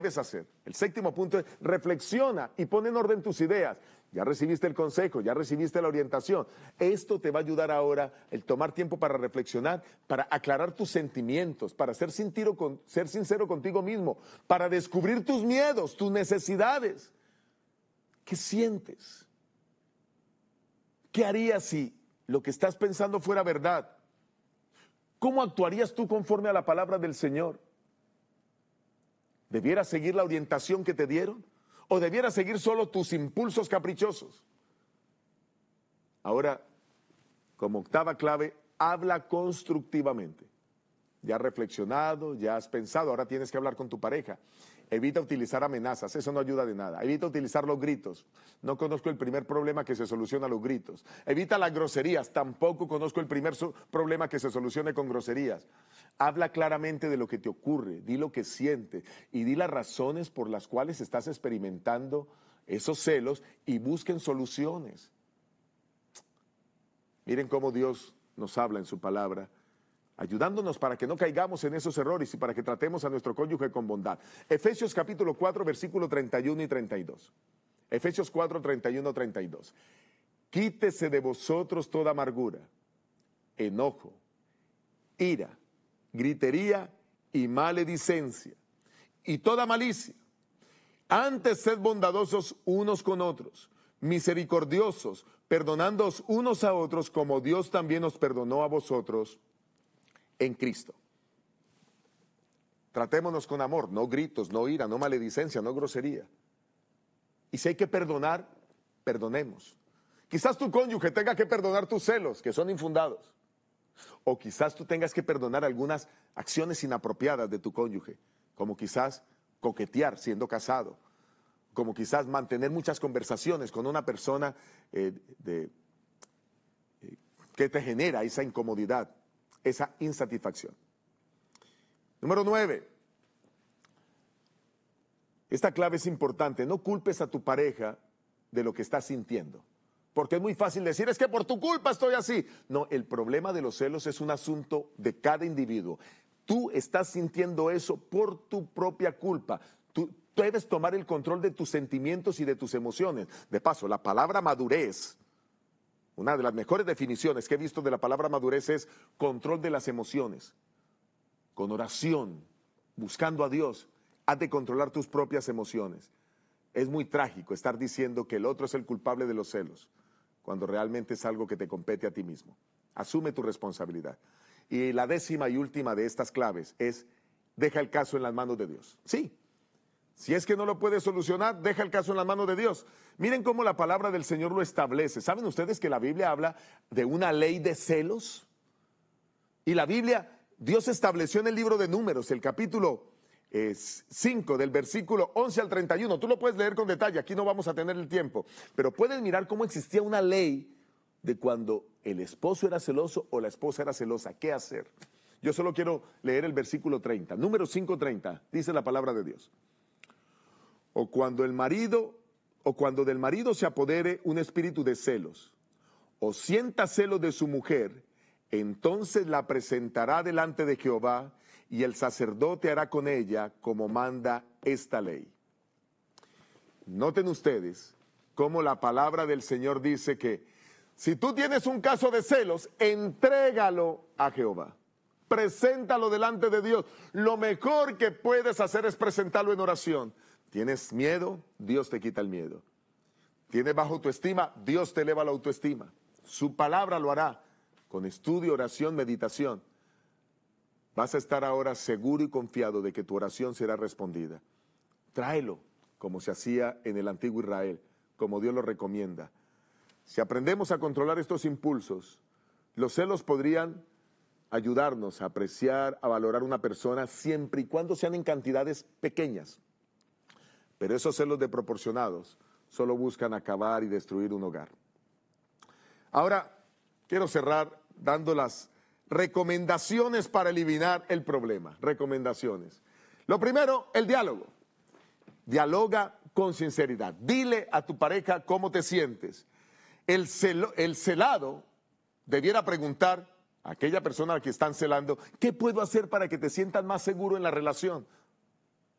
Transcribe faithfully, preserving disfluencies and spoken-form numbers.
debes hacer. El séptimo punto es reflexiona y pon en orden tus ideas. Ya recibiste el consejo, ya recibiste la orientación. Esto te va a ayudar ahora el tomar tiempo para reflexionar, para aclarar tus sentimientos, para ser sincero, con, ser sincero contigo mismo, para descubrir tus miedos, tus necesidades. ¿Qué sientes? ¿Qué harías si lo que estás pensando fuera verdad? ¿Cómo actuarías tú conforme a la palabra del Señor? ¿Debieras seguir la orientación que te dieron? ¿O debieras seguir solo tus impulsos caprichosos? Ahora, como octava clave, habla constructivamente. Ya has reflexionado, ya has pensado, ahora tienes que hablar con tu pareja. Evita utilizar amenazas, eso no ayuda de nada. Evita utilizar los gritos. No conozco el primer problema que se soluciona a los gritos. Evita las groserías, tampoco conozco el primer problema que se solucione con groserías. Habla claramente de lo que te ocurre, di lo que sientes y di las razones por las cuales estás experimentando esos celos y busquen soluciones. Miren cómo Dios nos habla en su palabra, ayudándonos para que no caigamos en esos errores y para que tratemos a nuestro cónyuge con bondad. Efesios capítulo cuatro, versículo treinta y uno y treinta y dos. Efesios cuatro, treinta y uno, treinta y dos. Quítese de vosotros toda amargura, enojo, ira, gritería y maledicencia, y toda malicia. Antes sed bondadosos unos con otros, misericordiosos, perdonándoos unos a otros como Dios también os perdonó a vosotros en Cristo. Tratémonos con amor, no gritos, no ira, no maledicencia, no grosería. Y si hay que perdonar, perdonemos. Quizás tu cónyuge tenga que perdonar tus celos, que son infundados. O quizás tú tengas que perdonar algunas acciones inapropiadas de tu cónyuge, como quizás coquetear siendo casado, como quizás mantener muchas conversaciones con una persona eh, de, eh, que te genera esa incomodidad, esa insatisfacción. Número nueve. Esta clave es importante. No culpes a tu pareja de lo que estás sintiendo. Porque es muy fácil decir, es que por tu culpa estoy así. No, el problema de los celos es un asunto de cada individuo. Tú estás sintiendo eso por tu propia culpa. Tú, tú debes tomar el control de tus sentimientos y de tus emociones. De paso, la palabra madurez, una de las mejores definiciones que he visto de la palabra madurez es control de las emociones. Con oración, buscando a Dios, has de controlar tus propias emociones. Es muy trágico estar diciendo que el otro es el culpable de los celos, cuando realmente es algo que te compete a ti mismo. Asume tu responsabilidad. Y la décima y última de estas claves es, deja el caso en las manos de Dios. Sí, si es que no lo puedes solucionar, deja el caso en las manos de Dios. Miren cómo la palabra del Señor lo establece. ¿Saben ustedes que la Biblia habla de una ley de celos? Y la Biblia, Dios estableció en el libro de Números, el capítulo cinco, del versículo once al treinta y uno. Tú lo puedes leer con detalle, aquí no vamos a tener el tiempo. Pero puedes mirar cómo existía una ley de cuando el esposo era celoso o la esposa era celosa. ¿Qué hacer? Yo solo quiero leer el versículo treinta. Número cinco, treinta. Dice la palabra de Dios. O cuando el marido, o cuando del marido se apodere un espíritu de celos, o sienta celos de su mujer, entonces la presentará delante de Jehová, y el sacerdote hará con ella como manda esta ley. Noten ustedes cómo la palabra del Señor dice que si tú tienes un caso de celos, entrégalo a Jehová. Preséntalo delante de Dios. Lo mejor que puedes hacer es presentarlo en oración. ¿Tienes miedo? Dios te quita el miedo. ¿Tienes baja autoestima? Dios te eleva la autoestima. Su palabra lo hará con estudio, oración, meditación. Vas a estar ahora seguro y confiado de que tu oración será respondida. Tráelo, como se hacía en el antiguo Israel, como Dios lo recomienda. Si aprendemos a controlar estos impulsos, los celos podrían ayudarnos a apreciar, a valorar una persona siempre y cuando sean en cantidades pequeñas. Pero esos celos desproporcionados solo buscan acabar y destruir un hogar. Ahora, quiero cerrar dando las recomendaciones para eliminar el problema. Recomendaciones. Lo primero, el diálogo. Dialoga con sinceridad. Dile a tu pareja cómo te sientes. El, celo, el celado debiera preguntar a aquella persona a la que están celando, ¿qué puedo hacer para que te sientas más seguro en la relación?